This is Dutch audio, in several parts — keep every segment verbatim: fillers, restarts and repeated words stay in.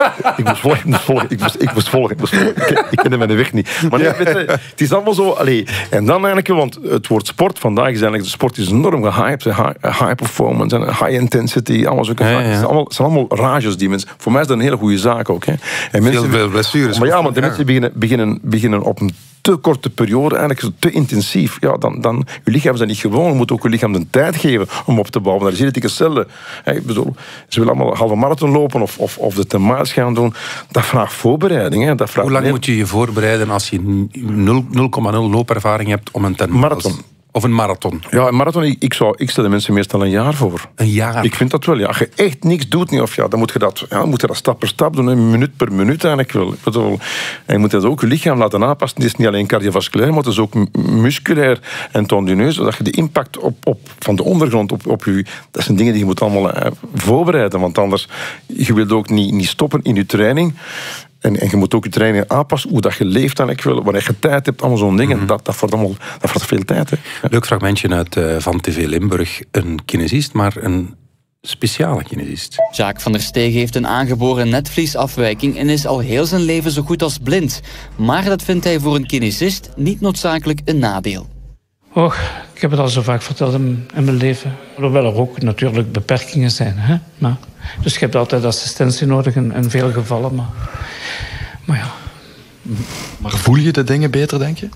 ik moest volgen, ik moest volgen, ik moest, ik moest volgen. Ik, moest volgen. ik, ik kende mijn weg niet. Maar nee, weet je, het is allemaal zo... Allee. En dan eigenlijk, want het woord sport vandaag is eigenlijk... De sport is enorm gehyped. High, high performance en high intensity. Allemaal zo. Ja, ja. Het, zijn allemaal, het zijn allemaal rages die mensen... Voor mij is dat een hele goede zaak ook. Hè. En mensen, veel blessures. Maar ja, want de mensen beginnen, beginnen, beginnen op een te korte periode, eigenlijk te intensief. Ja, dan, dan, je lichaam is dat niet gewoon. Je moet ook je lichaam de tijd geven om op te bouwen. Daar zie je dikke cellen. Ik bedoel, ze willen allemaal een halve marathon lopen of, of, of de tema's gaan doen. Dat vraagt voorbereiding. Hè. Dat vraagt Hoe lang nee. moet je je voorbereiden als je nul komma nul loopervaring hebt om een ten... Marathon. Of een marathon? Ja, een marathon, ik, ik, zou, ik stel de mensen meestal een jaar voor. Een jaar? Ik vind dat wel, ja. Als je echt niks doet, niet, of ja, dan moet je dat, ja, moet je dat stap per stap doen, een minuut per minuut eigenlijk wel. Ik bedoel, en je moet dat ook je lichaam laten aanpassen. Het is niet alleen cardiovasculair, maar het is ook musculair en tendineus, zodat je de impact op, op, van de ondergrond op, op je... Dat zijn dingen die je moet allemaal eh, voorbereiden, want anders... Je wilt ook niet, niet stoppen in je training... En, en je moet ook je training aanpassen, hoe dat je leeft dan ik wil, wanneer je tijd hebt, allemaal zo'n dingen. Mm-hmm. Dat, dat wordt allemaal dat wordt veel tijd. Hè. Ja. Leuk fragmentje uit uh, van T V Limburg. Een kinesist, maar een speciale kinesist. Jacques van der Stegen heeft een aangeboren netvliesafwijking en is al heel zijn leven zo goed als blind. Maar dat vindt hij voor een kinesist niet noodzakelijk een nadeel. Och, ik heb het al zo vaak verteld in, in mijn leven. Hoewel er ook natuurlijk beperkingen zijn. Hè? Maar, dus je hebt altijd assistentie nodig in, in veel gevallen. Maar, maar ja. Maar voel je de dingen beter, denk je?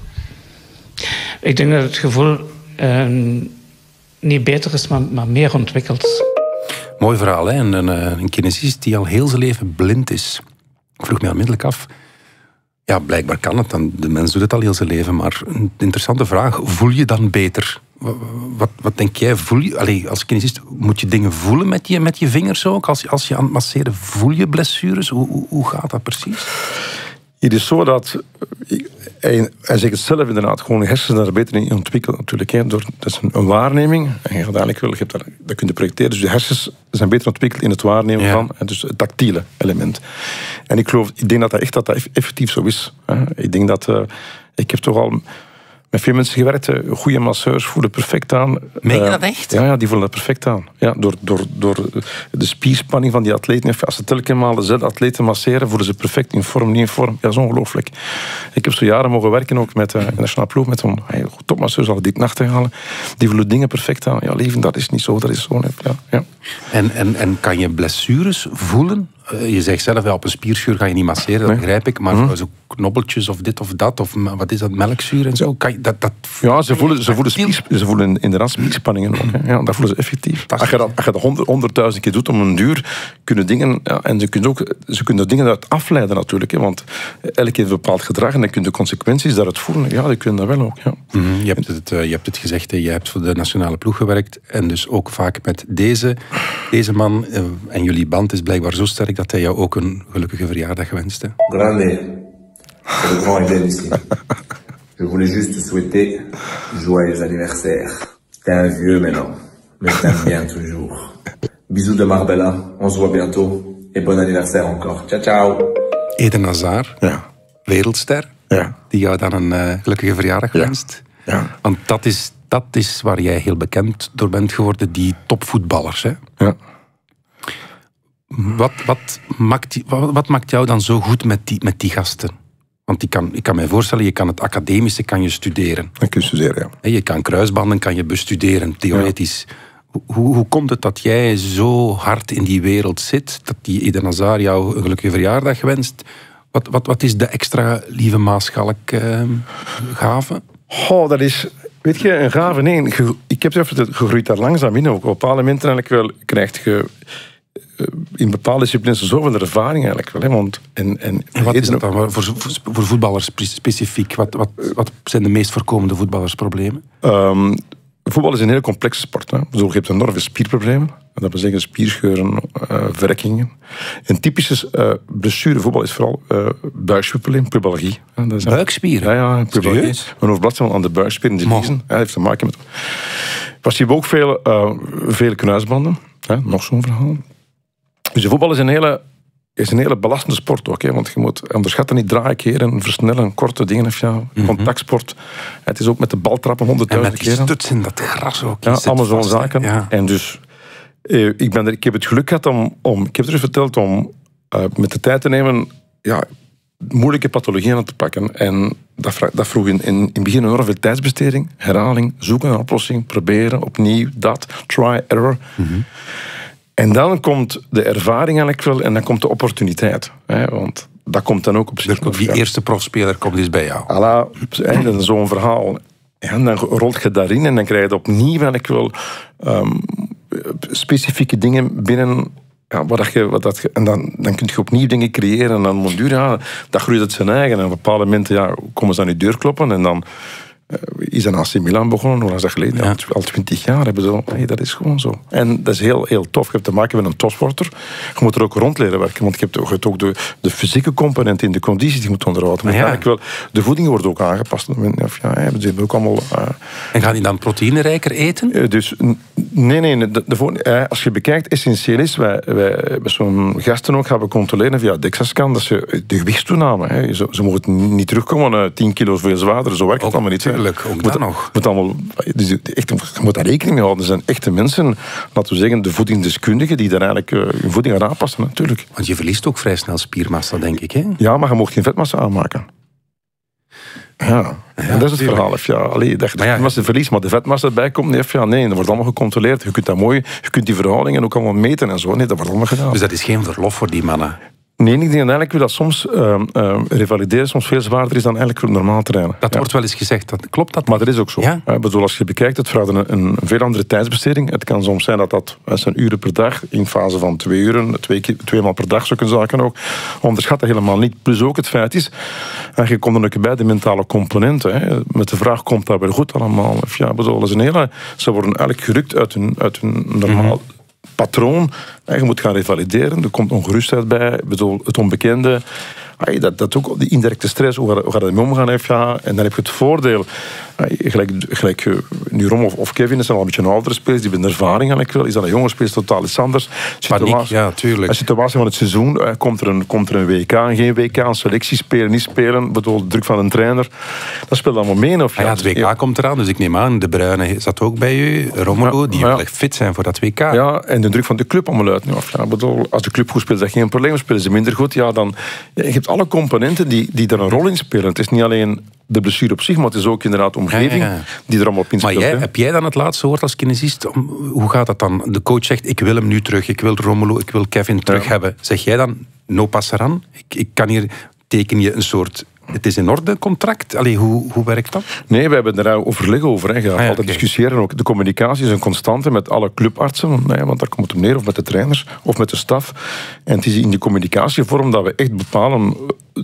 Ik denk dat het gevoel eh, niet beter is, maar, maar meer ontwikkeld. Mooi verhaal, hè? Een, een, een kinesist die al heel zijn leven blind is. Ik vroeg me onmiddellijk af... Ja, blijkbaar kan het dan. De mens doet het al heel zijn leven. Maar een interessante vraag. Voel je dan beter? Wat, wat denk jij? Voel je, allez, als kinesist, moet je dingen voelen met je, met je vingers ook? Als, als je aan het masseren, voel je blessures? Hoe, hoe, hoe gaat dat precies? Het is zo dat... Hij, hij zegt het zelf inderdaad. Gewoon de hersenen daar beter in ontwikkelen natuurlijk. Hè, door, dat is een, een waarneming. En uiteindelijk wel, je hebt dat, dat kun je projecteren. Dus de hersens zijn beter ontwikkeld in het waarnemen ja. van... Dus het tactiele element. En ik geloof, ik denk dat dat echt dat dat effectief zo is. Hè. Ik denk dat... Uh, ik heb toch al... Met veel mensen gewerkt, goede masseurs voelen perfect aan. Meen je dat echt? Ja, ja, die voelen dat perfect aan. Ja, door, door, door de spierspanning van die atleten. Als ze telkens maar dezelfde atleten masseren, voelen ze perfect in vorm, niet in vorm. Ja, dat is ongelooflijk. Ik heb zo jaren mogen werken ook met de nationale ploeg, met zo'n hey, topmasseurs, al dik nacht te halen. Die voelen dingen perfect aan. Ja, leven, dat is niet zo, dat is zo. Ja, ja. En, en, en kan je blessures voelen? Je zegt zelf, ja, op een spierscheur ga je niet masseren, dat nee. begrijp ik. Maar mm-hmm. zo knobbeltjes of dit of dat, of wat is dat, melkzuur en zo? Kan je, dat, dat ja, ze voelen, ze, voelen spiers, ze voelen inderdaad spierspanningen ook. Hè. Ja, dat voelen ze effectief. Als je dat, als je dat honderd, honderdduizend keer doet om een duur, kunnen dingen... Ja, en ze kunnen ook ze kunnen dingen uit afleiden natuurlijk. Hè, want elke keer een bepaald gedrag en dan kun je de consequenties daaruit voelen. Ja, die kunnen dat wel ook. Ja. Mm-hmm. je, hebt het, uh, je hebt het gezegd, hè, je hebt voor de nationale ploeg gewerkt en dus ook vaak met deze, deze man. Uh, en jullie band is blijkbaar zo sterk dat hij jou ook een gelukkige verjaardag wenste. Grande, c'est le grand Eden ici. Je voulais juste te souhaiter joyeux anniversaire. T'es un vieux maintenant, mais t'aimes bien toujours. Bisous de Marbella, on se voit bientôt. Et bon anniversaire encore. Ciao, ciao. Eden Hazard, ja. wereldster, ja. die jou dan een uh, gelukkige verjaardag ja. wenst. Ja. Want dat is, dat is waar jij heel bekend door bent geworden, die topvoetballers. Hè? Ja. Wat, wat, maakt, wat, wat maakt jou dan zo goed met die, met die gasten? Want die kan, ik kan me voorstellen, je kan het academische kan je studeren. Dat kun je studeren, ja. Je kan kruisbanden kan je bestuderen, theoretisch. Ja. Hoe, hoe komt het dat jij zo hard in die wereld zit, dat die Eden Hazard jou een gelukkige verjaardag wenst? Wat, wat, wat is de extra lieve Maaschalk uh, gave? Oh, dat is... Weet je, een gave, nee. Ik heb het even gegroeid daar langzaam in ook. Op bepaalde momenten eigenlijk wel krijg je... in bepaalde disciplines zoveel ervaring eigenlijk wel. Hè, want, en, en, en wat is dat dan voor, voor voetballers specifiek? Wat, wat, wat zijn de meest voorkomende voetballersproblemen? Um, voetbal is een heel complexe sport. Hè. Dus je hebt enorm veel spierproblemen. Dat wil zeggen spierscheuren, uh, verrekkingen. Een typische uh, blessurevoetbal is vooral uh, buikspierprobleem, pubalgie. Buikspieren? Ja, ja, pubalgie. Een hoofdbladzijde aan de buikspieren, die liezen. Dat heeft te maken met... Was hier ook veel, uh, veel kruisbanden. Hè, nog zo'n verhaal. Dus de voetbal is een hele, is een hele belastende sport ook. Hè, want je moet onderschatten niet draaien keren, versnellen, korte dingen. Ja, mm-hmm. Contactsport. Het is ook met de bal trappen honderdduizend keer. En met die stuts in dat gras ook. Ja, allemaal zo'n zaken. Ja. En dus, eh, ik, ben er, ik heb het geluk gehad om, om ik heb het er verteld, om uh, met de tijd te nemen... Ja, moeilijke pathologieën aan te pakken. En dat, vraag, dat vroeg in, in, in het begin enorm veel tijdsbesteding, herhaling, zoeken naar een oplossing, proberen, opnieuw, dat, try, error. Mm-hmm. En dan komt de ervaring eigenlijk wel en dan komt de opportuniteit. Hè, want dat komt dan ook op zich. Dus die eerste profspeler komt dus bij jou. Voilà, dat is zo'n verhaal. En dan rolt je daarin en dan krijg je opnieuw eigenlijk wel um, specifieke dingen binnen... Ja, wat je, wat dat, en dan, dan kun je opnieuw dingen creëren en dan moet duur, ja, dat groeit het zijn eigen. En op bepaalde momenten ja, komen ze aan je deur kloppen en dan uh, is dan A C Milan begonnen, hoe lang is dat geleden? Ja. Al twintig jaar hebben ze, hey, dat is gewoon zo. En dat is heel, heel tof. Je hebt te maken met een topsporter. Je moet er ook rond leren werken, want je hebt, je hebt ook de, de fysieke component in de condities die je moet onderhouden. Maar ja. wel, de voeding wordt ook aangepast. Ja, ze hebben ook allemaal... Uh, en gaan die dan proteïnerijker eten? Uh, dus... Nee, nee. De, de, als je bekijkt, essentieel is, wij, wij met zo'n gasten ook gaan we controleren via DEXA-scan, dat ze de gewichtstoename, hè, ze, ze mogen niet terugkomen naar tien kilo veel zwaarder, zo werkt het allemaal niet. Tuurlijk, ook dat nog. Moet allemaal, dus echt, je moet daar rekening mee houden. Er zijn echte mensen, laten we zeggen, de voedingsdeskundigen, die daar eigenlijk uh, hun voeding gaan aanpassen, natuurlijk. Want je verliest ook vrij snel spiermassa, denk ik, hè? Ja, maar je mag geen vetmassa aanmaken. Ja, ja, en dat is het verhaal. Ja, allee, dat je de ja, vetmassa verliest, maar de vetmassa erbij komt, nee, ja, nee, dat wordt allemaal gecontroleerd. Je kunt dat mooi, je kunt die verhoudingen ook allemaal meten en zo. Nee, dat wordt allemaal gedaan. Dus dat is geen verlof voor die mannen? Nee, ik denk eigenlijk dat soms uh, uh, revalideren soms veel zwaarder is dan eigenlijk normaal trainen. Dat ja. wordt wel eens gezegd, dat, klopt dat? Maar dat is ook zo. Ja? Uh, bedoel, als je bekijkt, het vraagt een, een veel andere tijdsbesteding. Het kan soms zijn dat dat, dat zijn uren per dag, in fase van twee uren, twee, twee maal per dag, zulke zaken ook. Onderschat dat helemaal niet. Plus ook het feit is, en je komt dan ook bij de mentale componenten. Hè. Met de vraag, komt dat weer goed allemaal? Of ja, bedoel, dat is een hele, ze worden eigenlijk gerukt uit hun, uit hun normaal... Mm-hmm. patroon. Je moet gaan revalideren. Er komt ongerustheid bij. Ik bedoel, het onbekende. Dat, dat ook die indirecte stress, hoe gaat, hoe gaat dat mee omgaan? Ja. En dan heb je het voordeel. Gelijk, gelijk nu Rom of, of Kevin, dat zijn al een beetje een oudere spelers, die hebben ervaring eigenlijk wel. Is dat een jonge speler, totaal iets anders. Paniek, ja, tuurlijk. De situatie van het seizoen, komt er een, komt er een W K, geen W K, een selectie spelen, niet spelen, bedoel, de druk van een trainer. Dat speelt allemaal mee. Of, ja, ja, het W K ja. komt eraan, dus ik neem aan, De Bruyne zat ook bij u, Romelu, ja, die ja. wel echt fit zijn voor dat W K. Ja, en de druk van de club allemaal uit. Of, ja, bedoel, als de club goed speelt, is dat geen probleem. Spelen ze minder goed, ja, dan... Ja, je hebt alle componenten die, die er een rol in spelen. Het is niet alleen de blessure op zich, maar het is ook inderdaad de omgeving ja, ja, ja. die er allemaal op inspeelt. Maar jij, heb jij dan het laatste woord als kinesist? Hoe gaat dat dan? De coach zegt, ik wil hem nu terug, ik wil Romelu, ik wil Kevin terug ja. hebben. Zeg jij dan, no passaran? Ik, ik kan hier, teken je een soort... Het is in orde, contract? Allee, hoe, hoe werkt dat? Nee, we hebben er overleg over. Hè. Je gaat ah, ja, altijd okay. discussiëren. Ook de communicatie is een constante met alle clubartsen. Nee, want daar komt het op neer. Of met de trainers, of met de staf. En het is in die communicatievorm dat we echt bepalen...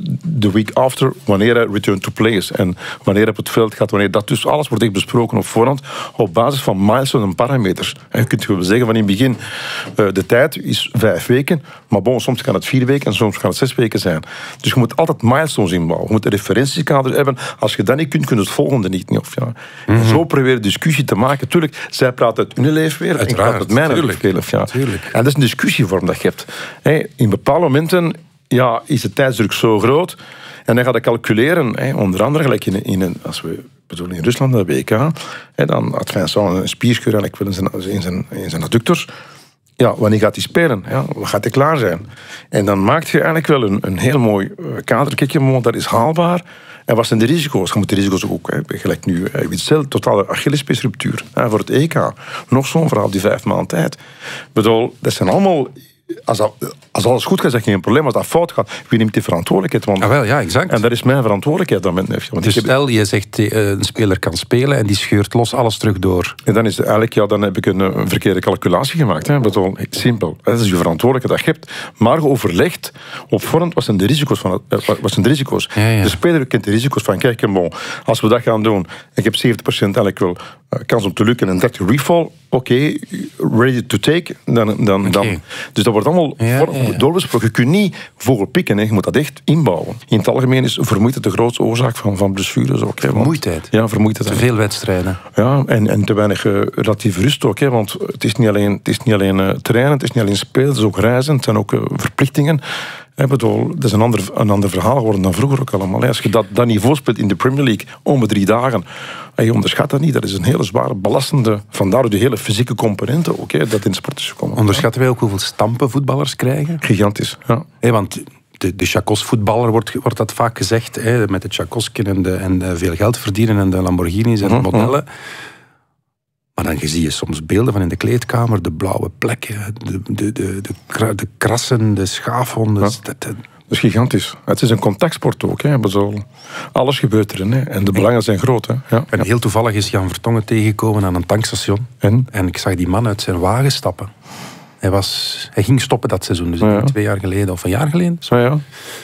de week after, wanneer hij return to play is. En wanneer hij op het veld gaat. Wanneer dat dus alles wordt echt besproken op voorhand. Op basis van milestones en parameters. En je kunt wel zeggen van in het begin... Uh, de tijd is vijf weken. Maar bon, soms kan het vier weken en soms kan het zes weken zijn. Dus je moet altijd milestones inbouwen. Je moet een referentiekader hebben. Als je dat niet kunt, kun je het volgende niet. Of ja. Mm-hmm. Zo proberen discussie te maken. Tuurlijk, zij praten uit hun leven weer. En ik praat uit mijn leven. Of ja. En dat is een discussievorm dat je hebt. Hey, in bepaalde momenten ja, is de tijdsdruk zo groot. En dan ga je calculeren. Hey, onder andere, gelijk in, in een, als we bedoelen in Rusland, de W K. Hey, dan had Vincent een spierscheur en ik wil in zijn, in zijn, in zijn adductors. Ja, wanneer gaat hij spelen? Ja, wat gaat hij klaar zijn? En dan maak je eigenlijk wel een, een heel mooi kaderketje, dat is haalbaar. En wat zijn de risico's? Je moet de risico's ook, hè, gelijk nu, Witzel, totale Achillespeesruptuur. Voor het E K, nog zo'n verhaal die vijf maanden tijd. Ik bedoel, dat zijn allemaal... Als, dat, als alles goed gaat, is dat geen probleem. Als dat fout gaat, wie neemt die verantwoordelijkheid? Want, ah, wel, ja, exact. En dat is mijn verantwoordelijkheid. Dan, want dus stel, je zegt een speler kan spelen en die scheurt los alles terug door. En dan is het eigenlijk, ja, dan heb ik een, een verkeerde calculatie gemaakt. Hè. Bedoel, simpel. Dat is je verantwoordelijkheid dat je hebt. Maar geoverlegd op voorhand, wat zijn de risico's van het, wat zijn de risico's? Ja, ja. De speler kent de risico's van, kijk, bon, als we dat gaan doen, ik heb zeventig procent eigenlijk wel uh, kans om te lukken en dertig refall, oké, okay, ready to take, dan, dan, okay. dan. Dus dat wordt allemaal ja, ja, ja. doorbesproken. Je kunt niet vogelpikken, hè. Je moet dat echt inbouwen. In het algemeen is vermoeidheid de grootste oorzaak van, van blessures ook. Hè. Vermoeidheid? Ja, vermoeidheid. Te veel wedstrijden. Ja, en, en te weinig uh, relatieve rust ook. Hè. Want het is niet alleen, het is niet alleen uh, trainen, het is niet alleen spelen, het is ook reizen, het zijn ook uh, verplichtingen. Ik bedoel, dat is een ander, een ander verhaal geworden dan vroeger ook allemaal. Als je dat, dat niveau speelt in de Premier League om de drie dagen, en je onderschat dat niet, dat is een hele zware, belastende, vandaar de hele fysieke componenten ook, hè, dat in sport is gekomen. Onderschatten wij ook hoeveel stampen voetballers krijgen? Gigantisch, ja. Hey, want de, de Chacos-voetballer wordt, wordt dat vaak gezegd, hè, met de Chacosken en, de, en de veel geld verdienen en de Lamborghinis en de Mm-hmm. modellen. Maar dan zie je soms beelden van in de kleedkamer, de blauwe plekken, de, de, de, de, kra- de krassen, de schaafhonden. Ja. Dat, dat, Dat is gigantisch. Het is een contactsport ook. Hè. Bedoel, alles gebeurt erin. Hè. En de belangen zijn groot. Hè. Ja. En heel toevallig is Jan Vertongen tegengekomen aan een tankstation. En? En ik zag die man uit zijn wagen stappen. Hij, was, hij ging stoppen dat seizoen, dus ik Ja. denk twee jaar geleden of een jaar geleden. Zo ja.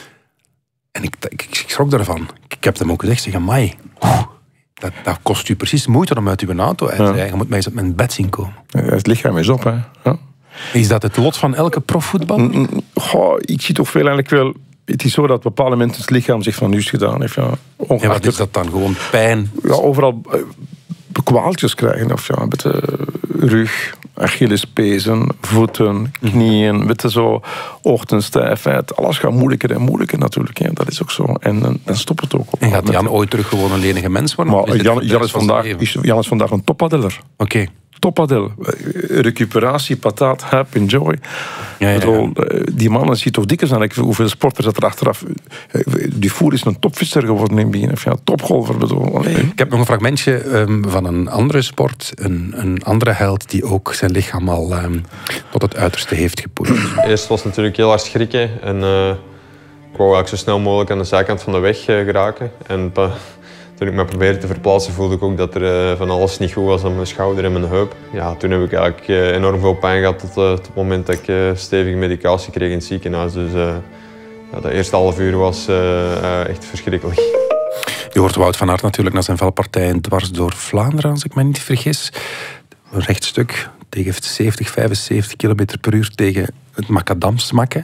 En ik, ik, ik schrok daarvan. Ik heb hem ook gezegd, zeg, amai, oeh, dat, dat kost u precies moeite om uit uw auto. Hij Ja. zei, je moet mij eens op mijn bed zien komen. Het lichaam is op. Hè. Ja. Is dat het lot van elke profvoetbal? Mm, mm, goh, ik zie toch veel eigenlijk wel. Het is zo dat op bepaalde momenten het lichaam zich van nu is gedaan heeft. Ja. En wat Ongeacht is dat dan? Gewoon pijn? ja, overal eh, kwaaltjes krijgen. Of ja, met de rug, Achillespezen, voeten, knieën, weet je, zo, ochtendstijfheid. Alles gaat moeilijker en moeilijker natuurlijk. Hè. Dat is ook zo. En dan, dan stopt het ook op. En gaat Jan ooit terug gewoon een lenige mens worden? Of Maar is dit Jan, voor de Jan, rest is van zijn vandaag, leven? is, Jan is vandaag een toppadeller. Oké. Toppadel. Recuperatie, patat, hap, enjoy. Ja, ja, ja. Bedoel, die mannen ziet toch dikwijls aan hoeveel sporters dat er achteraf. Dufour is een topvisser geworden in het begin. Of ja, topgolfer. Bedoel. Allee. Ik heb nog een fragmentje um, van een andere sport. Een, een andere held die ook zijn lichaam al um, tot het uiterste heeft gepusht. Eerst was het natuurlijk heel hard schrikken. En uh, ik wou eigenlijk zo snel mogelijk aan de zijkant van de weg uh, geraken. En pa, toen ik me probeerde te verplaatsen voelde ik ook dat er uh, van alles niet goed was aan mijn schouder en mijn heup. Ja, toen heb ik eigenlijk uh, enorm veel pijn gehad tot, uh, tot het moment dat ik uh, stevige medicatie kreeg in het ziekenhuis. Dus uh, ja, dat eerste half uur was uh, uh, echt verschrikkelijk. Je hoort Wout van Aert natuurlijk na zijn valpartij dwars door Vlaanderen, als ik me niet vergis. Een rechtstuk tegen zeventig, vijfenzeventig kilometer per uur tegen het macadam smakken.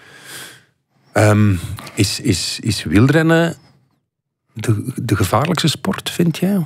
Um, is, is, is wielrennen de, de gevaarlijkste sport, vind jij?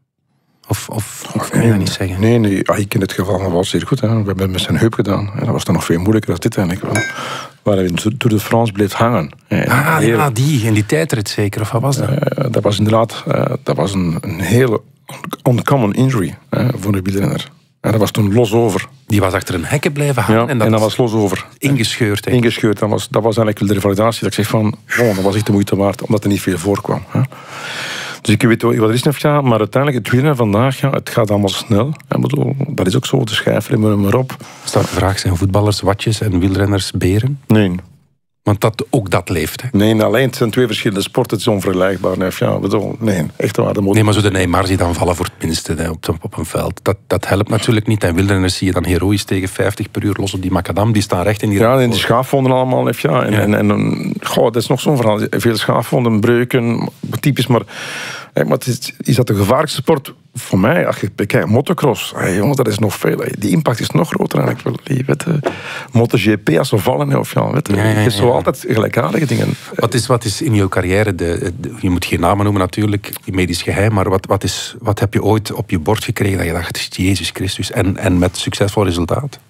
Of, of, of kan je dat niet zeggen? Nee, nee. Ah, ik ken het geval wel zeer goed. Hè. We hebben het met zijn heup gedaan. En dat was dan nog veel moeilijker dan dit eigenlijk wel. Waar hij in Tour de France bleef hangen. En Ah, heel, ja, die. In die tijdrit zeker, of wat was dat? Uh, dat was inderdaad uh, dat was een, een hele uncommon injury uh, voor een wielrenner. En dat was toen los over. Die was achter een hekken blijven hangen. Ja, en dat, en dat was los over. Ingescheurd. Hè? Ingescheurd. Dat was, dat was eigenlijk wel de revalidatie. Dat ik zeg van, oh, dat was echt de moeite waard. Omdat er niet veel voorkwam. Hè. Dus ik weet wat er is, ja, maar uiteindelijk het wielrennen vandaag, ja, het gaat allemaal snel. Ik bedoel, dat is ook zo, de schijfelen, maar maar op. Staat de vraag, zijn voetballers watjes en wielrenners beren? Nee. Want dat, ook dat leeft. Hè? Nee, alleen het zijn twee verschillende sporten, het is onvergelijkbaar. Nee, ja, bedoel, nee, echt waar. De nee, maar zo de Neymars die dan vallen voor het minste hè, op, op een veld. Dat, dat helpt natuurlijk niet. En wielrenners zie je dan heroïs tegen vijftig per uur los op die macadam. Die staan recht in die... Ja, en die schaafwonden allemaal. Ja. En, ja. en, en goh, dat is nog zo'n verhaal. Veel schaafwonden, breuken, typisch. Maar, maar het is, is dat de gevaarlijkste sport voor mij? Als je bekijkt, motocross. Hey, jongens, dat is nog veel. Die impact is nog groter eigenlijk. Die, weet je, MotoGP als ze vallen. Of ja, weet je, ja, ja, ja. Je zo altijd gelijkaardige dingen. Wat is, wat is in jouw carrière, de, de, je moet geen namen noemen natuurlijk, medisch geheim, maar wat, wat, is, wat heb je ooit op je bord gekregen dat je dacht, Jezus Christus, en, en met succesvol resultaat?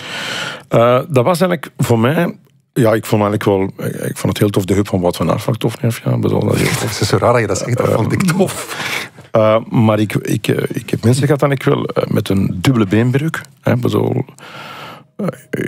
Uh, dat was eigenlijk voor mij... Ja, ik vond eigenlijk wel... Ik vond het heel tof, de heup van Wout van Aert vond ik tof. Ja, bedoel, dat is het is zo raar dat je dat zegt, dat vond ik tof. Uh, maar ik, ik, ik heb mensen gehad dan ik wel met een dubbele beenbreuk. Hè, bedoel, uh,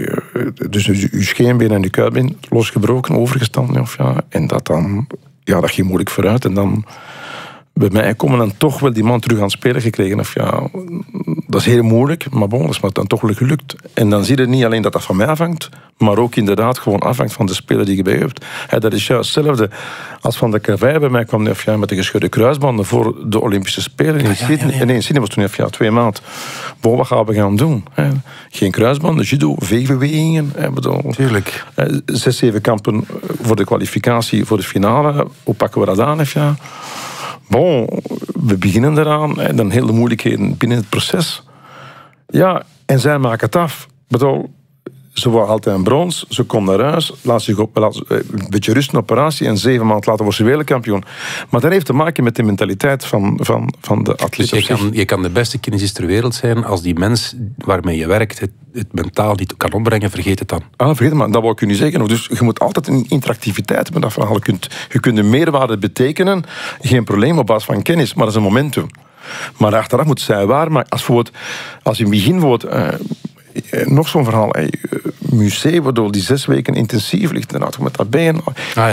dus je scheenbeen en je kuitbeen losgebroken, overgestampt. Of ja, en dat dan... Ja, dat ging moeilijk vooruit. En dan... Bij mij komen dan toch wel die man terug aan het spelen gekregen. Of ja, dat is heel moeilijk, maar bon, dat is maar dan toch wel gelukt. En dan zie je niet alleen dat dat van mij afhangt, maar ook inderdaad gewoon afhangt van de speler die je bij je hebt. He, dat is juist hetzelfde als Van der Karwei bij mij kwam, of ja, met de gescheurde kruisbanden voor de Olympische Spelen in Sydney. Ja, ja, ja. Nee, in Sydney was toen even ja, twee maanden. Bon, wat gaan we gaan doen? He, geen kruisbanden, judo, veegbewegingen. He, bedoel, Tuurlijk. He, zes, zeven kampen voor de kwalificatie voor de finale. Hoe pakken we dat aan? He, ja? Bon, we beginnen eraan en dan heel de moeilijkheden binnen het proces. Ja, en zij maken het af. Ik bedoel, Ze wou altijd een brons, ze komt naar huis, laat zich op, laat, een beetje rust in operatie en zeven maanden later wordt ze wereldkampioen. Maar dat heeft te maken met de mentaliteit van, van, van de atleet. Dus je kan, je kan de beste kinesist ter wereld zijn, als die mens waarmee je werkt het, het mentaal niet kan opbrengen, vergeet het dan. Ah, vergeet het maar, dat wou ik u niet zeggen. Dus je moet altijd een interactiviteit met dat verhaal. Je kunt, je kunt een meerwaarde betekenen, geen probleem op basis van kennis, maar dat is een momentum. Maar achteraf moet zij waar, maar als, als je in het begin wordt... Uh, nog zo'n verhaal. Hey, museum, waardoor die zes weken intensief ligt. En met dat been. Ah, ja.